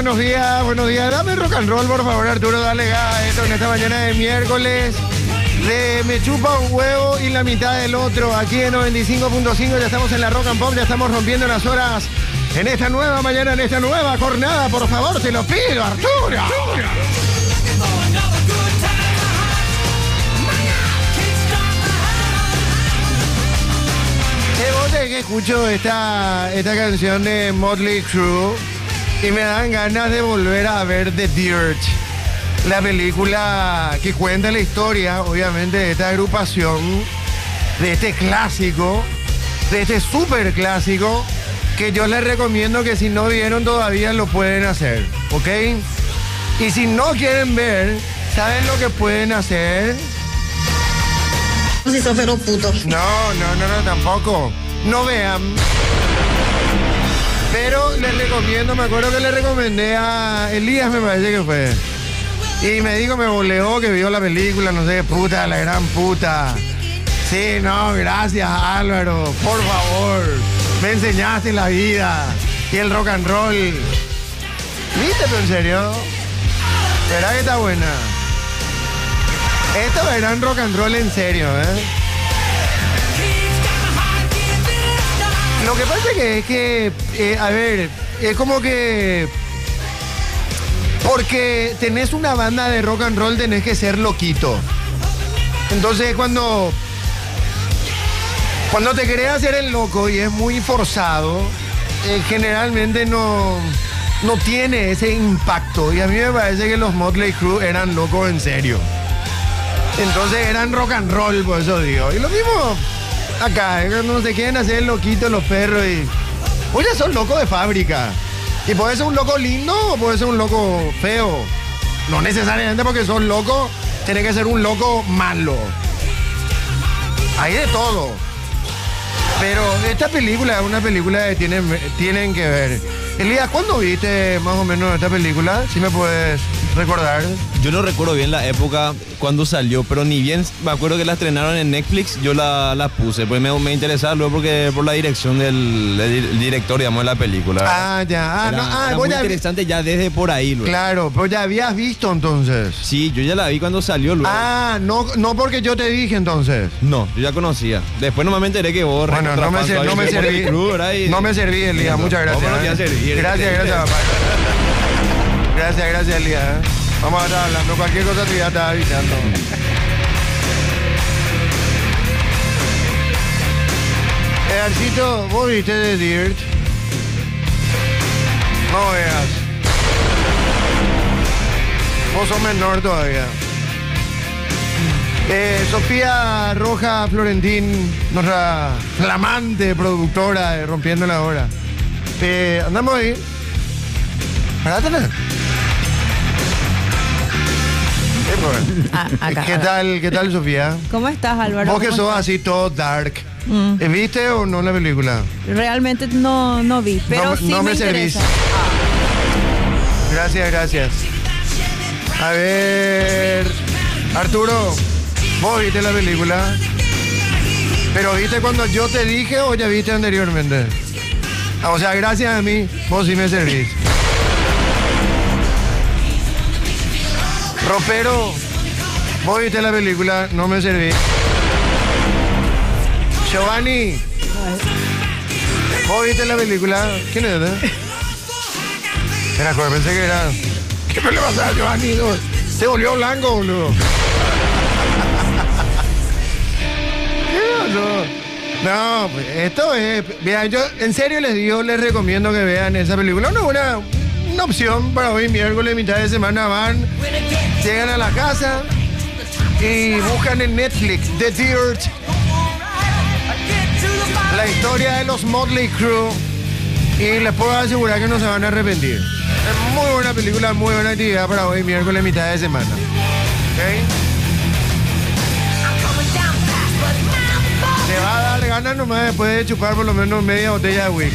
buenos días, buenos días. Dame rock and roll, por favor, Arturo, dale gas a esto en esta mañana de miércoles. De me chupa un huevo y la mitad del otro. Aquí en 95.5 ya estamos en la Rock and Pop, ya estamos rompiendo las horas en esta nueva mañana, en esta nueva jornada. Por favor, te lo pido, Arturo. Vos sabés que escucho esta canción de Motley Crue y me dan ganas de volver a ver The Dirt, la película que cuenta la historia, obviamente, de esta agrupación, de este clásico, de este súper clásico, que yo les recomiendo que si no vieron todavía lo pueden hacer, ¿ok? Y si no quieren ver, ¿saben lo que pueden hacer? Si sos pero puto. No, tampoco. No vean. Pero les recomiendo, me acuerdo que le recomendé a Elías, me parece que fue. Y me dijo, me boleó que vio la película, no sé, puta, la gran puta. Sí, no, gracias Álvaro, por favor. Me enseñaste la vida y el rock and roll. ¿Viste, pero en serio? ¿Verdad que está buena? Esto era un rock and roll en serio, ¿eh? Lo que pasa es que a ver, es como que... Porque tenés una banda de rock and roll, tenés que ser loquito. Entonces cuando te querés hacer el loco y es muy forzado, generalmente no tiene ese impacto. Y a mí me parece que los Motley Crue eran locos en serio. Entonces eran rock and roll, por eso digo. Y lo mismo acá, no se quieren hacer loquitos los perros y... Oye, son locos de fábrica. Y puede ser un loco lindo o puede ser un loco feo. No necesariamente porque sos loco, tiene que ser un loco malo. Hay de todo. Pero esta película es una película que tienen que ver. Elías, ¿cuándo viste más o menos esta película? Si me puedes recordar. Yo no recuerdo bien la época cuando salió, pero ni bien me acuerdo que la estrenaron en Netflix, yo la puse, pues me interesaba luego porque por la dirección del director, digamos, de la película. Ah, ya. Era muy interesante ya desde por ahí luego. Claro, pero ya habías visto entonces. Sí, yo ya la vi cuando salió luego. Ah, no porque yo te dije entonces. No, yo ya conocía. Después no me enteré que vos... Bueno, no me serví. No me serví, Elías, muchas gracias. No, ya serví. Gracias, papá. Gracias, Elías. Vamos a estar hablando. Cualquier cosa que ya estaba avisando. Arcito, ¿vos viste The Dirt? No veas. Vos sos menor todavía. Sofía Roja Florentín, nuestra flamante productora de Rompiendo la Hora. Andamos ahí. ¿Para tener? Acá. ¿Qué tal, Sofía? ¿Cómo estás, Álvaro? Vos que sos así todo dark. ¿Viste o no la película? Realmente no vi, pero sí no me servís. interesa. Gracias. A ver, Arturo, ¿vos viste la película? ¿Pero viste cuando yo te dije o ya viste anteriormente? O sea, gracias a mí, vos sí me servís. Ropero, vos viste la película, no me servís. Giovanni, vos viste la película, ¿quién es? Era, pensé que era... ¿Qué me le pasa a Giovanni? Se volvió blanco, boludo. ¿Qué pasó? No, pues esto es... Mira, yo en serio les recomiendo que vean esa película. Una opción para hoy miércoles, mitad de semana, llegan a la casa y buscan en Netflix The Dirt, la historia de los Motley Crue, y les puedo asegurar que no se van a arrepentir. Es muy buena película, muy buena actividad para hoy miércoles, mitad de semana. ¿Ok? Te va a dar ganas nomás después de chupar por lo menos media botella de whisky.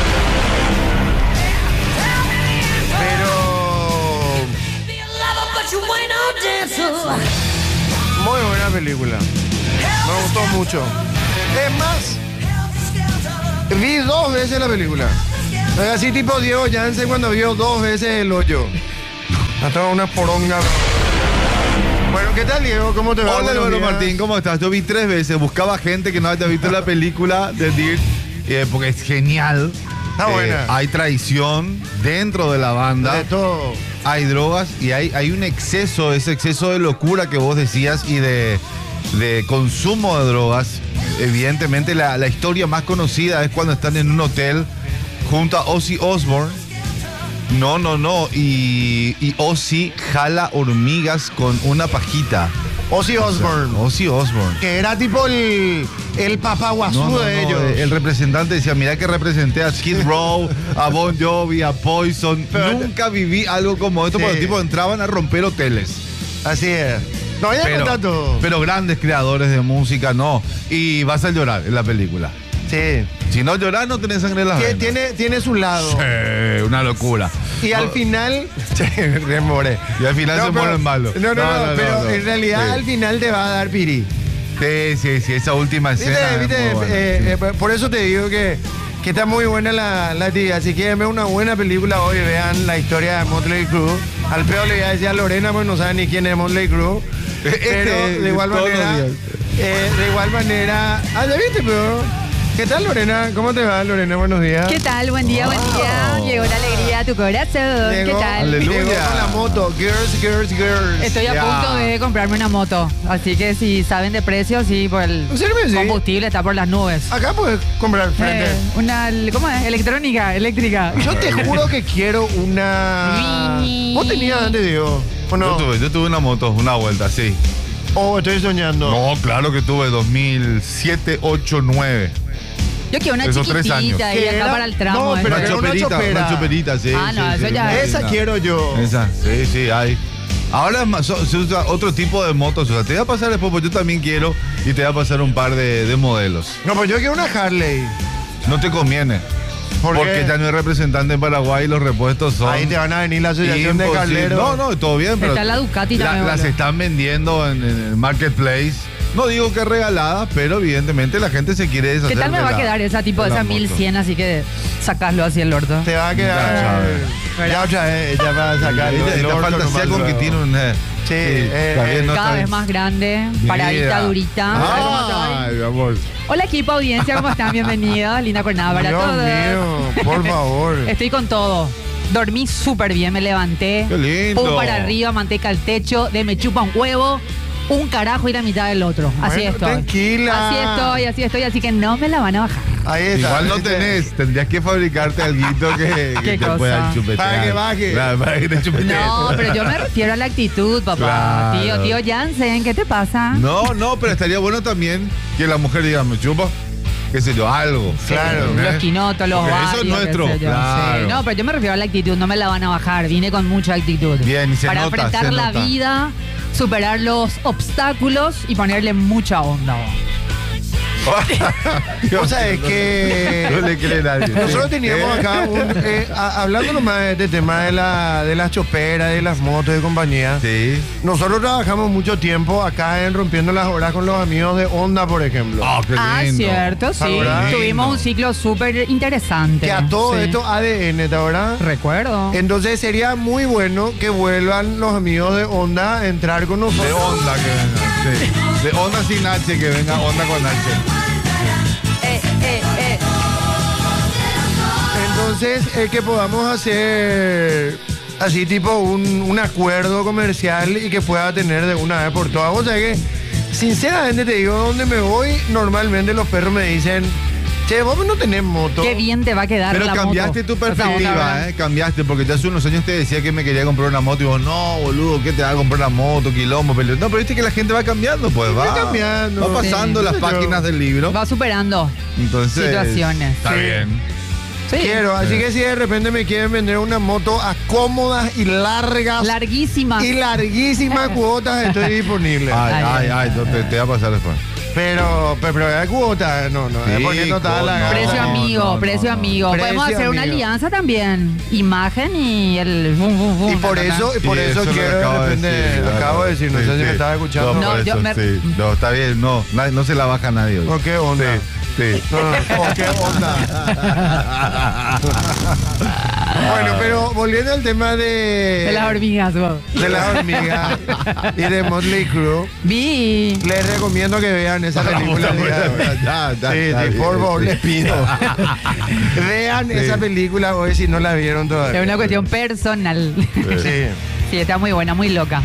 Muy buena película. Me gustó mucho. Es más, vi 2 veces la película. Es así tipo Diego Jansen cuando vio 2 veces El Hoyo. Hasta una poronga. Bueno, ¿qué tal, Diego? ¿Cómo te va? Hola, Álvaro Martín, ¿cómo estás? Yo vi 3 veces, buscaba gente que no haya visto la película de Dirt, porque es genial. Está buena. Hay traición dentro de la banda. De todo. Hay drogas y hay un exceso, ese exceso de locura que vos decías y de consumo de drogas. Evidentemente la historia más conocida es cuando están en un hotel junto a Ozzy Osbourne. No. Y Ozzy jala hormigas con una pajita. Ozzy Osbourne. Ozzy Osbourne. Que era tipo el papaguazú de ellos. El representante decía, mira que representé a Skid Row, a Bon Jovi, a Poison. Nunca viví algo como esto, porque los tipos entraban a romper hoteles. Así es. No, ya contá todo. Pero grandes creadores de música, no. Y vas a llorar en la película. Sí. Si no llorás, no tenés sangre en las venas. Tiene su lado. Sí, una locura. Y al final. Se muere. Y al final se muere el malo. No, pero en realidad al final te va a dar piri. Sí, esa última escena. ¿Viste? Por eso te digo que está muy buena la tía. Así que vean una buena película hoy, vean la historia de Motley Crue. Al peor le voy a decir a Lorena, pues no sabe ni quién es Motley Crue. Pero de igual manera. Ah, ¿ya viste, pero? ¿Qué tal, Lorena? ¿Cómo te va, Lorena? Buenos días. ¿Qué tal? Buen día. Llegó la alegría a tu corazón. ¿Qué tal? Aleluya. Llegó con la moto. Girls. Estoy a punto de comprarme una moto. Así que si saben de precios, sí, por el combustible está por las nubes. Acá puedes comprar frente. ¿Cómo es? Eléctrica. Yo te juro que quiero una. ¿Vos tenías antes, Diego? ¿O no? Yo tuve una moto, una vuelta, sí. Estoy soñando. No, claro que tuve 2007, 8, 9. Yo quiero una Esos 3 chiquitita años. y acá para el tramo. No, pero Una era una choperita, sí. Ah, no, sí, eso sí, ya es. Esa quiero yo. Esa, sí, hay. Ahora se usa otro tipo de motos. O sea, te voy a pasar después, porque yo también quiero, y te voy a pasar un par de modelos. No, pues yo quiero una Harley. No te conviene. Porque ya no hay representante en Paraguay y los repuestos son. Ahí te van a venir la asociación de imposible. carleros. No, todo bien, pero. Está la Ducati también. Las están vendiendo en el marketplace. No digo que regaladas, pero evidentemente la gente se quiere deshacer. ¿Qué tal me va a quedar esa tipo de esa 1100? Así que sacaslo así el orto. Te va a quedar. Ya otra vez, ya va a sacar. Esta falta sea con que tiene un. Cada vez más grande, paradita, durita. Ay, mi amor. Hola equipo, audiencia, ¿cómo están? Bienvenidos. Linda jornada para Dios todos. mío, por favor. Estoy con todo. Dormí súper bien, me levanté. Qué lindo. Pum para arriba, manteca al techo, me chupa un huevo, un carajo y la mitad del otro. Así Bueno, estoy. tranquila. Así estoy, así que no me la van a bajar. Ahí está. Igual no tenés, tendrías que fabricarte alguito que ¿Qué te cosa? pueda chupetear. Para que baje. Claro, para que te chupetees. No, pero yo me refiero a la actitud, papá. Claro. Tío Jansen, ¿qué te pasa? No, pero estaría bueno también que la mujer diga, me chupa, qué sé yo, algo. Claro. Los quinotos, los Porque barrios, eso es nuestro, qué sé yo. claro. Sí. No, pero yo me refiero a la actitud, no me la van a bajar. Vine con mucha actitud. Bien, y se para nota, enfrentar se la nota. vida, superar los obstáculos y ponerle mucha onda. O sea, es que No le cree nadie. nosotros teníamos acá hablando nomás de este tema de las choperas, de las motos de compañía. Sí. Nosotros trabajamos mucho tiempo acá en Rompiendo las Horas con los amigos de Honda, por ejemplo. Qué Ah, lindo. cierto, sí. ¿Verdad? Tuvimos un ciclo súper interesante. Que a todo Sí. esto ADN, ¿te acuerdas? Recuerdo. Entonces sería muy bueno que vuelvan los amigos de Honda a entrar con nosotros. De onda que venga, sí. De onda sin H, que venga onda con H. Entonces, que podamos hacer así tipo un acuerdo comercial y que pueda tener de una vez por todas. O sea que, sinceramente te digo, donde me voy, normalmente los perros me dicen, che, vos no tenés moto. Qué bien te va a quedar Pero la cambiaste moto. tu perspectiva, cambiaste, porque ya hace unos años te decía que me quería comprar una moto y vos, no, boludo, ¿qué te va a comprar una moto, quilombo, peleo? No, pero viste que la gente va cambiando, pues va cambiando. va pasando Sí, las yo- páginas del libro. Va superando Entonces, situaciones. está Sí. bien. Sí. Quiero, así que si de repente me quieren vender una moto a cómodas y largas Larguísima. y larguísimas cuotas, estoy disponible. Ay, te va a pasar después. Pero hay cuotas, no, Sí, poniendo toda la gana. Precio No, amigo, no, precio no. amigo. Precio Podemos hacer una amigo. alianza también. Imagen y el Y por eso Y quiero lo de acabo de repente, decir, claro. acabo de decir, no Sí, sé si sí. me estaba escuchando. No, No, por yo eso, me- sí. No, está bien, no se la baja nadie hoy. ¿O qué onda? Sí. Sí. Oh, qué onda. Bueno, pero volviendo al tema De las hormigas, vos. de las hormigas y de Motley Crue, Vi. les recomiendo que vean esa película. Sí, por favor, les pido. Vean esa película hoy si no la vieron Es todavía. una cuestión personal. Sí. Sí, está muy buena, muy loca.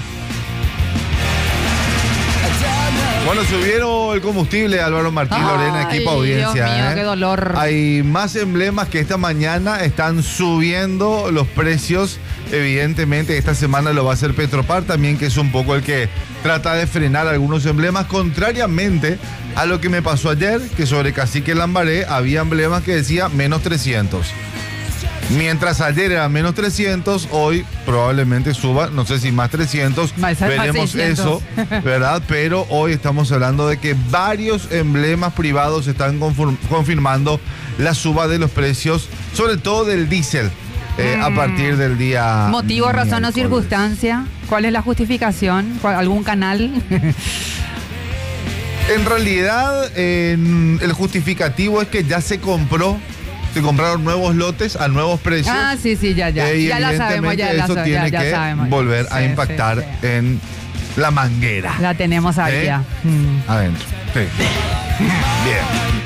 Bueno, subieron el combustible, Álvaro Martín Lorena, Ay, equipo audiencia. Dios mío, qué dolor. Hay más emblemas que esta mañana están subiendo los precios. Evidentemente, esta semana lo va a hacer Petropar también, que es un poco el que trata de frenar algunos emblemas, contrariamente a lo que me pasó ayer, que sobre Cacique Lambaré había emblemas que decía menos 300. Mientras ayer era menos 300, hoy probablemente suba, no sé si más 300, Más veremos 600. eso, ¿verdad? Pero hoy estamos hablando de que varios emblemas privados están confirmando la suba de los precios, sobre todo del diésel, a partir del día... ¿Motivo, razón o miércoles. circunstancia? ¿Cuál es la justificación? ¿Algún canal? En realidad, el justificativo es que ya se compraron nuevos lotes a nuevos precios. Ah, sí, ya. Y Ya la sabemos, ya la eso tiene que sabemos. volver a Sí, impactar sí. en la manguera. La tenemos ahí ¿Eh? ya. Adentro. Sí. Bien.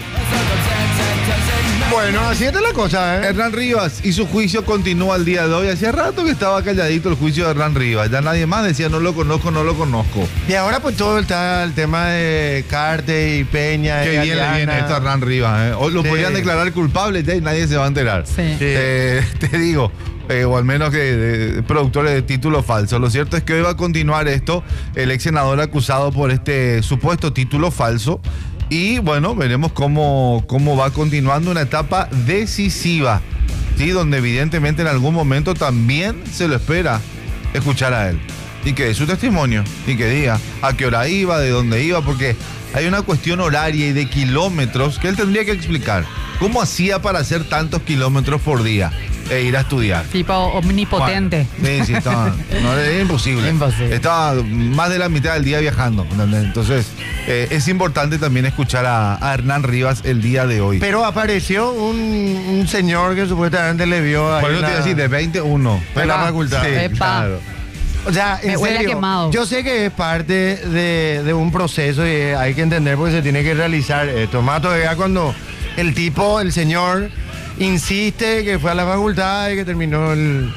Bueno, así está la cosa, ¿eh? Hernán Rivas y su juicio continúa el día de hoy. Hacía rato que estaba calladito el juicio de Hernán Rivas. Ya nadie más decía no lo conozco. Y ahora pues todo está el tema de Carte y Peña. Qué y bien le Galeana. viene esto a Hernán Rivas. Hoy lo Sí. podrían declarar culpable ya y nadie se va a enterar. Sí. Te digo, o al menos que productores de título falso. Lo cierto es que hoy va a continuar esto, el ex senador acusado por este supuesto título falso. Y bueno, veremos cómo va continuando una etapa decisiva, ¿sí? Donde evidentemente en algún momento también se lo espera escuchar a él. Y que dé su testimonio, y que diga a qué hora iba, de dónde iba, porque hay una cuestión horaria y de kilómetros que él tendría que explicar. ¿Cómo hacía para hacer tantos kilómetros por día e ir a estudiar? Tipo omnipotente. Bueno, sí, estaba, no, era imposible. Imposible. Estaba más de la mitad del día viajando. ¿Entendés? Entonces, es importante también escuchar a Hernán Rivas el día de hoy. Pero apareció un señor que supuestamente le vio ahí Por eso en te iba a la- decir, de 21. en la facultad. Sí, Epa. claro. O sea, en Me huele a serio, quemado. yo sé que es parte de un proceso y hay que entender porque se tiene que realizar esto. Más todavía cuando el tipo, el señor, insiste que fue a la facultad y que terminó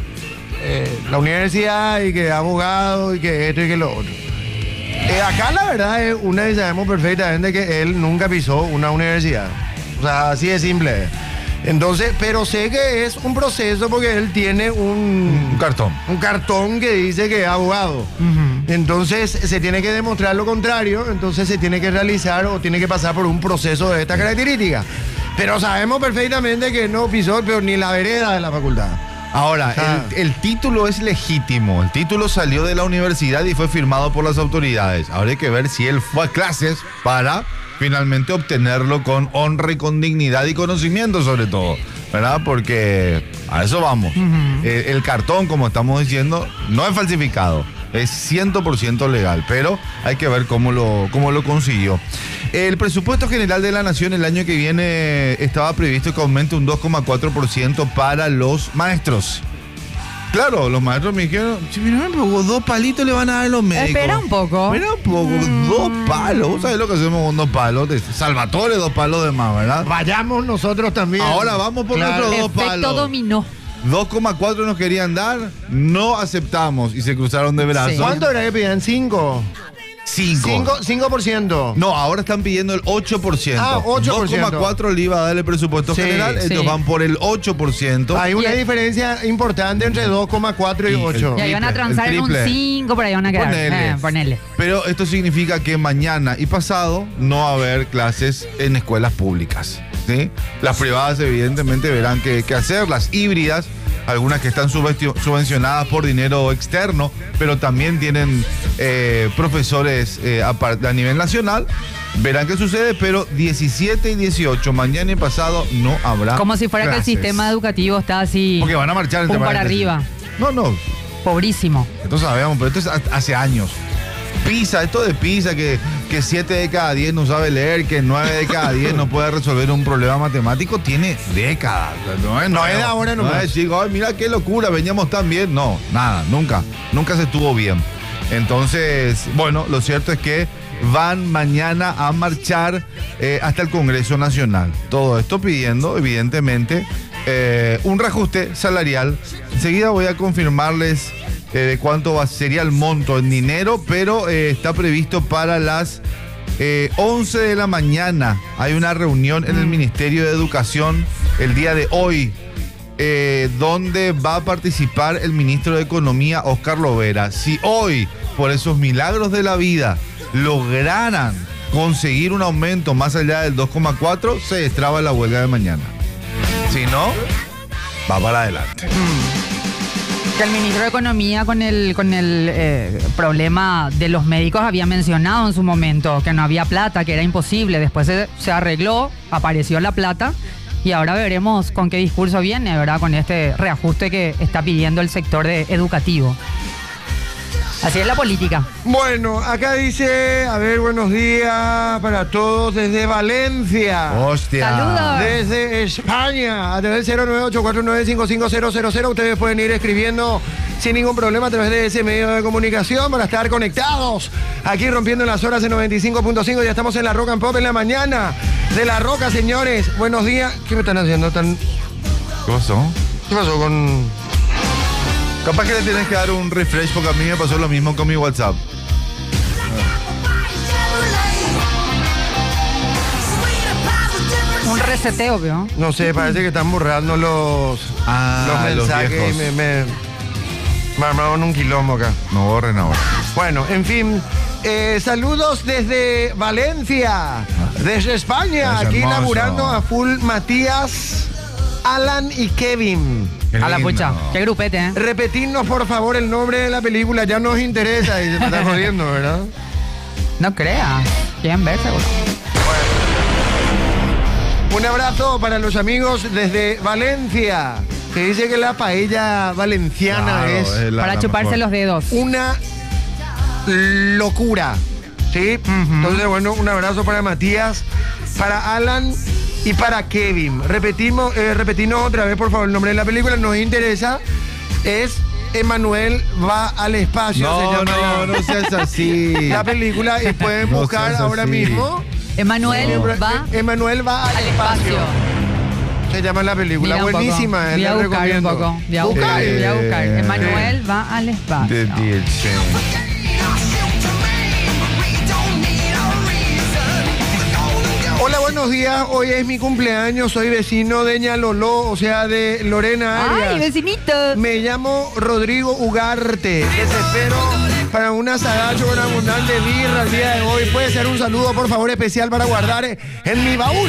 la universidad y que es abogado y que esto y que lo otro. Acá la verdad es una y sabemos perfectamente que él nunca pisó una universidad. O sea, así de simple. Entonces, pero sé que es un proceso porque él tiene Un cartón. un cartón que dice que es abogado. Entonces se tiene que demostrar lo contrario, entonces se tiene que realizar o tiene que pasar por un proceso de esta característica. Pero sabemos perfectamente que no pisó pero ni la vereda de la facultad. Ahora, Ah. el título es legítimo. El título salió de la universidad y fue firmado por las autoridades. Ahora hay que ver si él fue a clases para finalmente obtenerlo con honra y con dignidad y conocimiento sobre todo, ¿verdad? Porque a eso vamos. El cartón, como estamos diciendo, no es falsificado. Es 100% legal, pero hay que ver cómo lo consiguió. El presupuesto general de la Nación el año que viene estaba previsto que aumente un 2,4% para los maestros. Claro, los maestros me dijeron, "Che, mira, pero 2 palitos le van a dar a los médicos. Espera un poco. Espera un poco, 2 palos. ¿Vos sabés lo que hacemos con 2 palos? Salvatore, 2 palos de más, ¿verdad? Vayamos nosotros también. Ahora vamos por Claro. nuestros 2 Efecto palos. dominó. 2,4 nos querían dar, no aceptamos y se cruzaron de brazos. Sí. ¿Cuánto era que pedían? 5. 5%. No, ahora están pidiendo el 8%. Ah, 8%. 2,4 le iba a dar el presupuesto Sí, general, sí. ellos van por el 8%. Hay una Y- diferencia importante entre 2,4 y Y el- 8. Ya iban a el transar en un triple. 5, por ahí van a quedar. Ponele. Ponele. Pero esto significa que mañana y pasado no va a haber clases en escuelas públicas, ¿sí? Las privadas evidentemente verán qué hacer, las híbridas, algunas que están subvencionadas por dinero externo, pero también tienen profesores a nivel nacional, verán qué sucede, pero 17 y 18, mañana y pasado no habrá Como si fuera clases. que el sistema educativo está así. Porque van a marchar entre pum para paréntesis. arriba. No, Pobrísimo. esto sabemos, pero esto es hace años. Pisa, esto de Pisa, que que 7 de cada 10 no sabe leer, que 9 de cada 10 no puede resolver un problema matemático, tiene décadas. No es de ahora nomás. No es decir, ay, mira qué locura, veníamos tan bien. No, nada, nunca se estuvo bien. Entonces, bueno, lo cierto es que van mañana a marchar hasta el Congreso Nacional. Todo esto pidiendo, evidentemente, un reajuste salarial. Enseguida voy a confirmarles de cuánto sería el monto en dinero, pero está previsto para las 11 de la mañana. Hay una reunión en el Ministerio de Educación el día de hoy, donde va a participar el ministro de Economía, Oscar Lovera. Si hoy, por esos milagros de la vida, lograran conseguir un aumento más allá del 2,4, se destraba la huelga de mañana. Si no, va para adelante. Que el ministro de Economía con el problema de los médicos había mencionado en su momento que no había plata, que era imposible. Después se arregló, apareció la plata y ahora veremos con qué discurso viene, ¿verdad? Con este reajuste que está pidiendo el sector educativo. Así es la política. Bueno, acá dice, a ver, buenos días para todos desde Valencia. Hostia. Saludos. Desde España, a través del 09849550000. Ustedes pueden ir escribiendo sin ningún problema a través de ese medio de comunicación para estar conectados. Aquí rompiendo las horas en 95.5. Ya estamos en la Rock and Pop en la mañana de La Roca, señores. Buenos días. ¿Qué me están haciendo? ¿Qué pasó? ¿Qué pasó con...? Capaz que le tienes que dar un refresh porque a mí me pasó lo mismo con mi WhatsApp. Un reseteo, ¿vio? No sé, parece que están borrando los mensajes los y me armaron un quilombo acá. No borren ahora. Bueno, en fin, saludos desde Valencia, desde España, Es aquí hermoso. laburando a full Matías, Alan y Kevin. Qué A la lindo. pucha. Qué grupete, ¿eh? Repetirnos, por favor, el nombre de la película, ya nos interesa y se me está jodiendo, ¿verdad? No creas. Quieren ver, seguro. Un abrazo para los amigos desde Valencia, que dice que la paella valenciana Claro, es la Para chuparse mejor. los dedos. una locura, ¿sí? Entonces, bueno, un abrazo para Matías, para Alan y para Kevin. Repetimos otra vez, por favor, el nombre de la película, nos interesa, es Emanuel va al espacio, se No, llama no seas así. la película, y pueden No buscar seas ahora así. mismo. Emanuel va Emanuel va al al espacio. espacio. Se llama la película, Mira un buenísima, poco. Voy la a buscar un recomiendo. poco. Voy a buscar. Voy a buscar. Emanuel va al espacio. De DLC. Hola, buenos días. Hoy es mi cumpleaños. Soy vecino de Ñaloló, o sea, de Lorena Arias. ¡Ay, vecinito! Me llamo Rodrigo Ugarte. Les espero para un asadacho con abundante birra el día de hoy. Puede ser un saludo, por favor, especial para guardar en mi baúl.